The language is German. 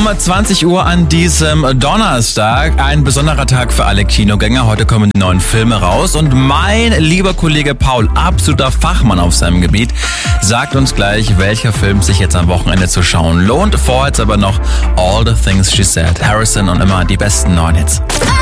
20 Uhr an diesem Donnerstag. Ein besonderer Tag für alle Kinogänger. Heute kommen die neuen Filme raus. Und mein lieber Kollege Paul, absoluter Fachmann auf seinem Gebiet, sagt uns gleich, welcher Film sich jetzt am Wochenende zu schauen lohnt. Vorher jetzt aber noch All the Things She Said. Harrison und immer die besten neuen Hits.